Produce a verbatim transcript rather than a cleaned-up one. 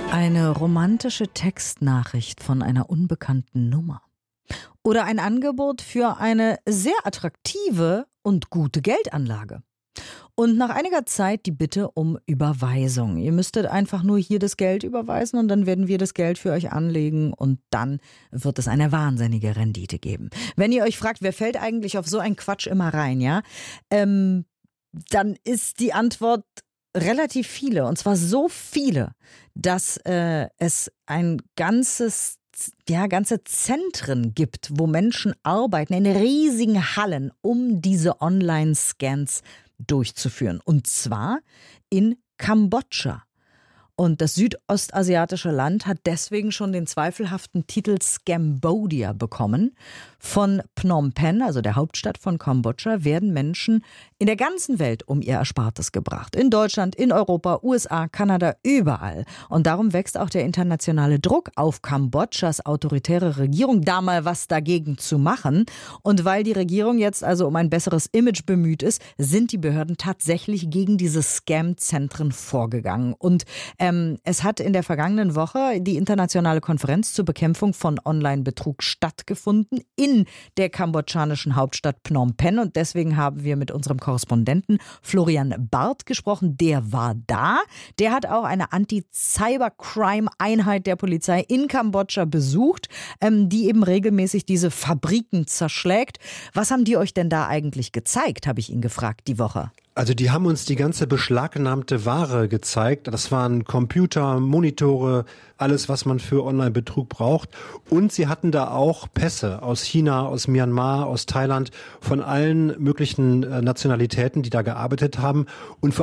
Eine romantische Textnachricht von einer unbekannten Nummer. Oder ein Angebot für eine sehr attraktive und gute Geldanlage. Und nach einiger Zeit die Bitte um Überweisung. Ihr müsstet einfach nur hier das Geld überweisen und dann werden wir das Geld für euch anlegen und dann wird es eine wahnsinnige Rendite geben. Wenn ihr euch fragt, wer fällt eigentlich auf so einen Quatsch immer rein, ja, ähm, dann ist die Antwort relativ viele, und zwar so viele, dass äh, es ein ganzes, ja, ganze Zentren gibt, wo Menschen arbeiten, in riesigen Hallen, um diese Online-Scans durchzuführen. Und zwar in Kambodscha. Und das südostasiatische Land hat deswegen schon den zweifelhaften Titel Scambodia bekommen. Von Phnom Penh, also der Hauptstadt von Kambodscha, werden Menschen in der ganzen Welt um ihr Erspartes gebracht. In Deutschland, in Europa, U S A, Kanada, überall. Und darum wächst auch der internationale Druck auf Kambodschas autoritäre Regierung, da mal was dagegen zu machen. Und weil die Regierung jetzt also um ein besseres Image bemüht ist, sind die Behörden tatsächlich gegen diese Scam-Zentren vorgegangen. Und ähm, es hat in der vergangenen Woche die internationale Konferenz zur Bekämpfung von Online-Betrug stattgefunden in der kambodschanischen Hauptstadt Phnom Penh. Und deswegen haben wir mit unserem Korrespondenten Florian Barth gesprochen. Der war da. Der hat auch eine Anti-Cybercrime-Einheit der Polizei in Kambodscha besucht, ähm, die eben regelmäßig diese Fabriken zerschlägt. Was haben die euch denn da eigentlich gezeigt, habe ich ihn gefragt die Woche. Also die haben uns die ganze beschlagnahmte Ware gezeigt. Das waren Computer, Monitore, alles, was man für Online-Betrug braucht. Und sie hatten da auch Pässe aus China, aus Myanmar, aus Thailand, von allen möglichen Nationalitäten, die da gearbeitet haben. Und